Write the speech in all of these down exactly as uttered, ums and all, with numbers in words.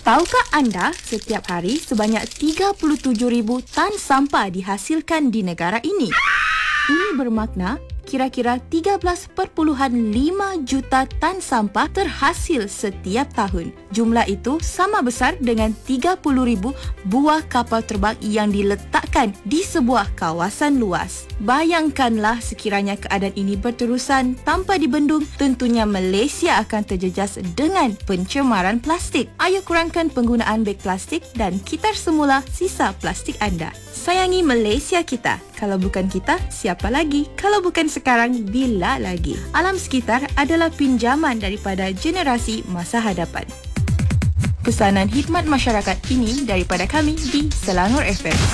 Tahukah anda setiap hari sebanyak tiga puluh tujuh ribu tan sampah dihasilkan di negara ini? Ini bermakna kira-kira tiga belas perpuluhan lima juta tan sampah terhasil setiap tahun. Jumlah itu sama besar dengan tiga puluh ribu buah kapal terbang yang diletakkan di sebuah kawasan luas. Bayangkanlah sekiranya keadaan ini berterusan tanpa dibendung, tentunya Malaysia akan terjejas dengan pencemaran plastik. Ayo kurangkan penggunaan beg plastik dan kitar semula sisa plastik anda. Sayangi Malaysia kita. Kalau bukan kita, siapa lagi? Kalau bukan sekarang, bila lagi? Alam sekitar adalah pinjaman daripada generasi masa hadapan. Pesanan khidmat masyarakat ini daripada kami di Selangor F M.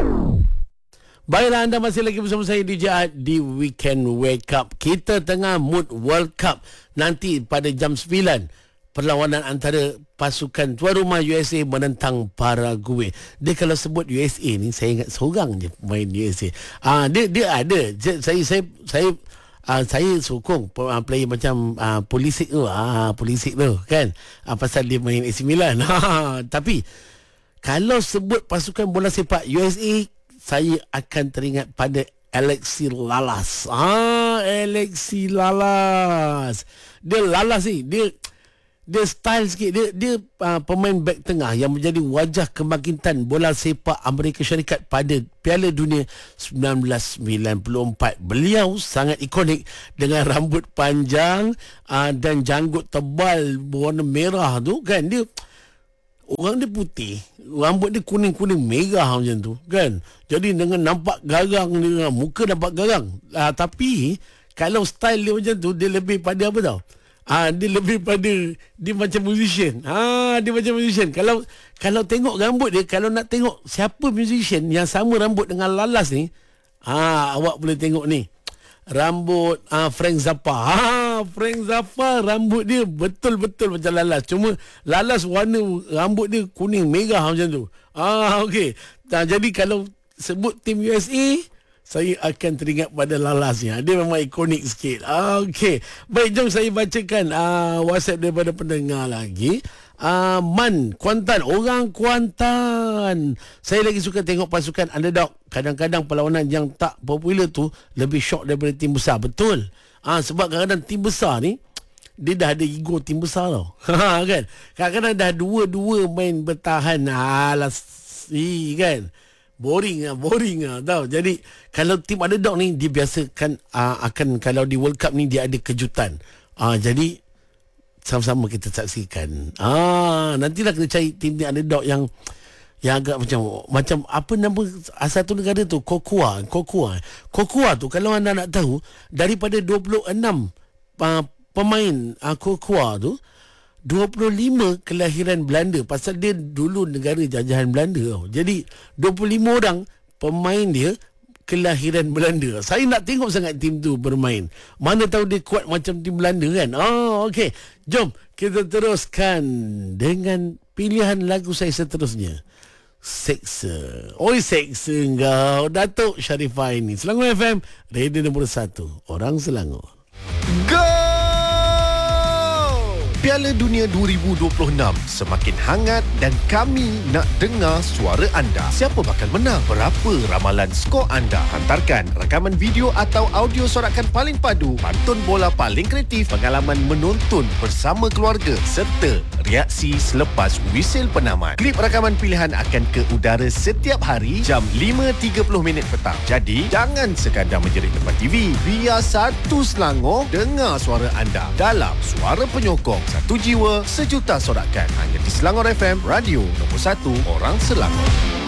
Baiklah, anda masih lagi bersama saya D J Ahad di Weekend Wake Up. Kita tengah mood World Cup nanti pada jam sembilan. Perlawanan antara pasukan tuan rumah U S A menentang Paraguay. Dia kalau sebut U S A ni, saya ingat seorang je main U S A. Ah, dia dia ada. Saya saya saya uh, saya sokong uh, player macam uh, Pulisic tu, ah uh, Pulisic tu kan. Uh, pasal dia main A C Milan. Tapi kalau sebut pasukan bola sepak U S A, saya akan teringat pada Alexi Lalas. Ah, Alexi Lalas. Dia lalas ni, dia Dia style sikit. Dia, dia uh, pemain back tengah yang menjadi wajah kebangkitan bola sepak Amerika Syarikat pada Piala Dunia sembilan belas sembilan puluh empat. Beliau sangat ikonik dengan rambut panjang uh, dan janggut tebal berwarna merah tu kan. Dia orang dia putih, rambut dia kuning-kuning merah macam tu kan. Jadi dengan nampak garang dia, muka nampak garang. Uh, tapi kalau style dia macam tu, dia lebih pada apa tau? Ah, dia lebih pada dia macam musician. Ah, dia macam musician. Kalau kalau tengok rambut dia, kalau nak tengok siapa musician yang sama rambut dengan Lalas ni, ah, awak boleh tengok ni. Rambut ah, Frank Zappa. Ah, Frank Zappa rambut dia betul-betul macam Lalas. Cuma Lalas warna rambut dia kuning merah macam tu. Ah, okey. Nah, jadi kalau sebut tim U S A, saya akan teringat pada Lalasnya. Dia memang ikonik sikit. Okey. Baik, jom saya bacakan uh, WhatsApp daripada pendengar lagi. Uh, Man, Kuantan. Orang Kuantan. Saya lagi suka tengok pasukan underdog. Kadang-kadang perlawanan yang tak popular tu lebih syok daripada tim besar. Betul. Uh, sebab kadang-kadang tim besar ni, dia dah ada ego tim besar tau. Kan? Kadang-kadang dah dua-dua main bertahan. Alas, kan? Boring lah, boring lah tau. Jadi kalau tim underdog ni, dia biasakan uh, akan, kalau di World Cup ni dia ada kejutan. uh, Jadi sama-sama kita saksikan. Ah, nantilah kita cari tim ni underdog yang yang agak macam macam apa nama asal tu negara tu, Kokua. Kokua Kokua tu, kalau anda nak tahu, daripada dua puluh enam uh, pemain uh, Kokua tu, dua puluh lima kelahiran Belanda. Pasal dia dulu negara jajahan Belanda tau. Jadi dua puluh lima orang pemain dia kelahiran Belanda. Saya nak tengok sangat tim tu bermain. Mana tahu dia kuat macam tim Belanda kan. Oh, okey. Jom kita teruskan dengan pilihan lagu saya seterusnya. Seksa. Oi, seksa engkau. Datuk Sharifah ini. Selangor F M, radio nombor satu. Orang Selangor. Go! Piala Dunia dua ribu dua puluh enam semakin hangat dan kami nak dengar suara anda. Siapa bakal menang? Berapa ramalan skor anda? Hantarkan rakaman video atau audio sorakan paling padu, pantun bola paling kreatif, pengalaman menonton bersama keluarga serta reaksi selepas whistle penamat. Klip rakaman pilihan akan ke udara setiap hari jam lima tiga puluh minit petang. Jadi, jangan sekadar menjerit depan T V. Biar satu Selangor dengar suara anda dalam Suara Penyokong. Satu jiwa, sejuta sorakan. Hanya di Selangor F M, radio nombor satu orang Selangor.